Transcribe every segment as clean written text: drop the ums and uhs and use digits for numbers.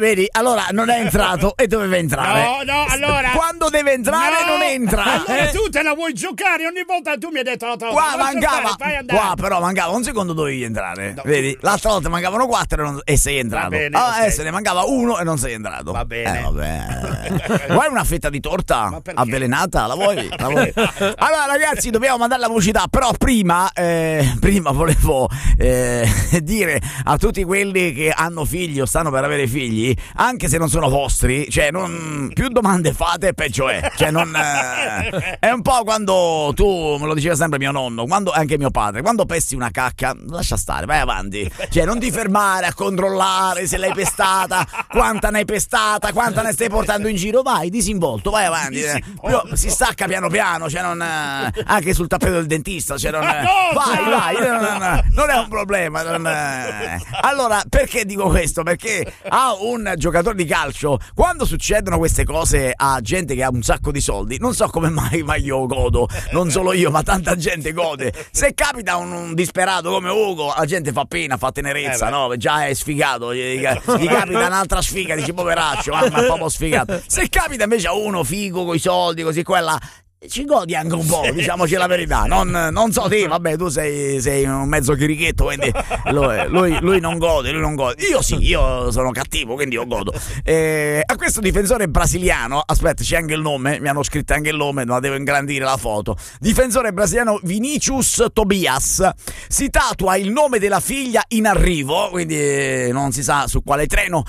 vedi, allora non è entrato e doveva entrare. No, allora. Quando deve entrare non entra. Allora tu te la vuoi giocare, ogni volta tu mi hai detto l'altra volta. Qua mancava. Qua però mancava un secondo, dovevi entrare. No. Vedi, l'altra volta mancavano 4 e sei entrato. Bene, adesso ne mancava 1 e non sei entrato. Va bene. Vuoi una fetta di torta avvelenata? La vuoi? Allora ragazzi, dobbiamo mandare la pubblicità, però prima volevo dire a tutti quelli che hanno figli o stanno per avere figli, anche se non sono vostri, cioè più domande fate peggio è, cioè è un po' quando tu, me lo diceva sempre mio nonno, quando anche mio padre, quando pesti una cacca lascia stare, vai avanti, cioè non ti fermare a controllare se l'hai pestata, quanta ne hai pestata, quanta ne stai portando in giro, vai disinvolto, vai avanti, si stacca piano piano, cioè anche sul tappeto del dentista, cioè vai, non è un problema. Allora, perché dico questo? Perché a un giocatore di calcio, quando succedono queste cose a gente che ha un sacco di soldi, non so come mai, ma io godo, non solo io, ma tanta gente gode. Se capita un disperato come Ugo, la gente fa pena, fa tenerezza, no? Già è sfigato, gli capita un'altra sfiga, dice poveraccio, ma è proprio sfigato. Se capita invece a uno figo coi soldi, così quella, ci godi anche un po', diciamoci la verità. Non so te, vabbè, tu sei un mezzo chirichetto, quindi lui non gode. Io sì, io sono cattivo, quindi io godo. A questo difensore brasiliano, aspetta, c'è anche il nome, mi hanno scritto anche il nome, non la devo ingrandire la foto. Difensore brasiliano Vinícius Tobias si tatua il nome della figlia in arrivo, quindi non si sa su quale treno.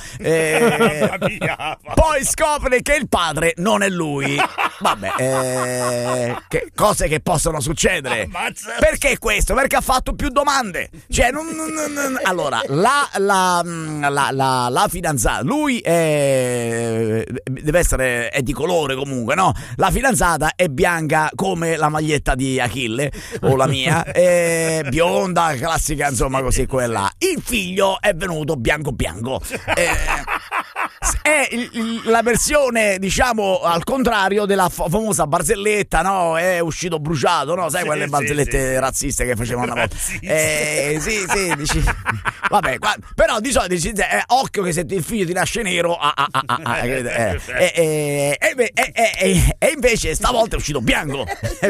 Poi scopre che il padre non è lui. Vabbè, che cose che possono succedere. Perché questo? Perché ha fatto più domande. Cioè allora la fidanzata, lui è di colore comunque, no? La fidanzata è bianca come la maglietta di Achille o la mia, è bionda, classica, insomma, così quella. Il figlio è venuto bianco. È la versione, diciamo, al contrario della famosa barzelletta, no? È uscito bruciato, no? Sai quelle barzellette razziste che facevano una volta? Sì, dici. Vabbè, però di solito dici, occhio che se il figlio ti nasce nero, e invece stavolta è uscito bianco.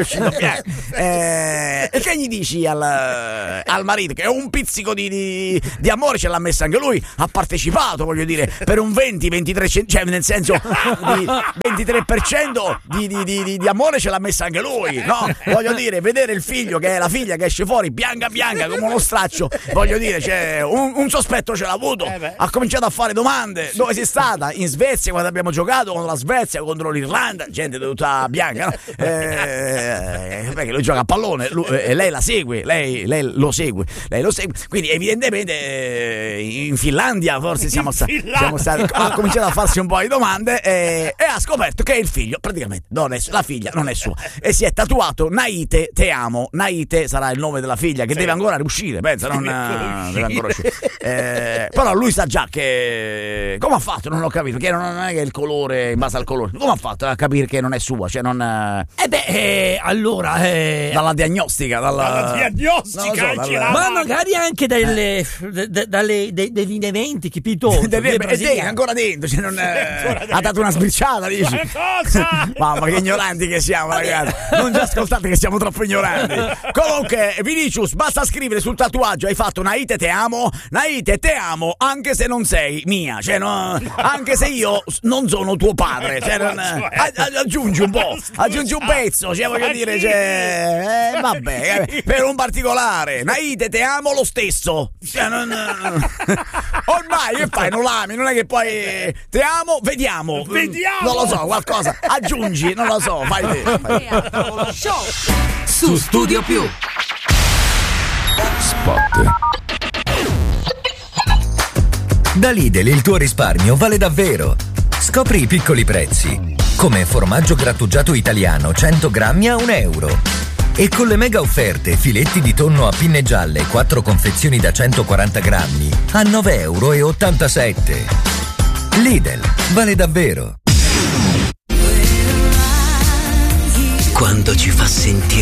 E che gli dici al marito? Che un pizzico di amore ce l'ha messo anche lui, ha partecipato, voglio dire, per un 20-23%, cioè nel senso di 23% di amore ce l'ha messa anche lui, no? Voglio dire, vedere il figlio, che è la figlia che esce fuori bianca come uno straccio, voglio dire, cioè, un sospetto ce l'ha avuto, ha cominciato a fare domande. Dove sei stata? In Svezia, quando abbiamo giocato contro la Svezia, contro l'Irlanda, gente tutta bianca, no? Perché lui gioca a pallone, e lei la segue, lei lo segue, quindi evidentemente in Finlandia forse siamo stati, ha cominciato a farsi un po' di domande e ha scoperto che il figlio praticamente la figlia non è sua, e si è tatuato Naite te amo. Naite sarà il nome della figlia, che deve ancora uscire, pensa, deve ancora uscire. Però lui sa già che, come ha fatto, non ho capito, che non è che il colore, in base al colore, come ha fatto a capire che non è sua, cioè non allora dalla diagnostica, ma magari anche degli eventi che è ancora dentro, cioè ha dato una sbirciata, dici? Mamma, che ignoranti che siamo, ragazzi, non ci ascoltate che siamo troppo ignoranti. Comunque, Vinícius, basta scrivere sul tatuaggio: hai fatto Naite te amo, anche se non sei mia, cioè anche se io non sono tuo padre, cioè aggiungi un po', aggiungi un pezzo, cioè voglio dire, cioè, vabbè, per un particolare, Naite te amo lo stesso, cioè, ormai che fai, non l'ami, non è che poi te amo, vediamo, non lo so, qualcosa aggiungi, non lo so, fai te. Show su Studio Più. Spot. Da Lidl il tuo risparmio vale davvero. Scopri i piccoli prezzi, come formaggio grattugiato italiano 100 grammi a €1. E con le mega offerte filetti di tonno a pinne gialle 4 confezioni da 140 grammi a €9,87. Lidl, vale davvero. Quando ci fa sentire